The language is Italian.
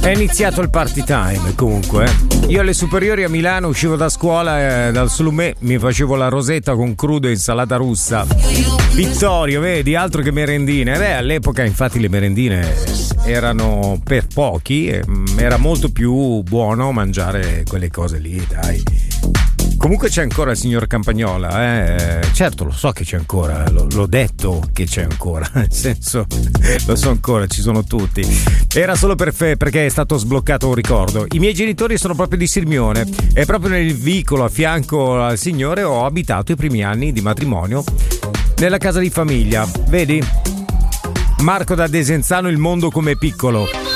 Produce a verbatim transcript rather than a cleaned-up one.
È iniziato il party time comunque. Io alle superiori a Milano uscivo da scuola, eh, dal Solumè, mi facevo la rosetta con crudo e insalata russa. Vittorio, vedi, altro che merendine. Beh, all'epoca infatti le merendine erano per pochi, eh, era molto più buono mangiare quelle cose lì, dai. Comunque c'è ancora il signor Campagnola, eh? Certo, lo so che c'è ancora, l- l'ho detto che c'è ancora, nel senso, lo so ancora, ci sono tutti. Era solo per fe- perché è stato sbloccato un ricordo. I miei genitori sono proprio di Sirmione e proprio nel vicolo a fianco al signore ho abitato i primi anni di matrimonio nella casa di famiglia. Vedi? Marco da Desenzano, il mondo com'è piccolo.